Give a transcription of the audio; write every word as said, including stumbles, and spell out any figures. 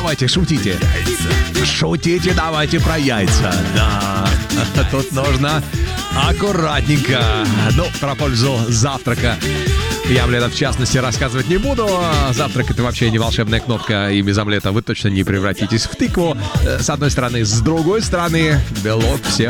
давайте, шутите. Шутите, давайте про яйца. Да, тут нужно аккуратненько. Ну, про пользу завтрака я, блин, в частности, рассказывать не буду. Завтрак — это вообще не волшебная кнопка, и без омлета вы точно не превратитесь в тыкву. С одной стороны, с другой стороны, белок все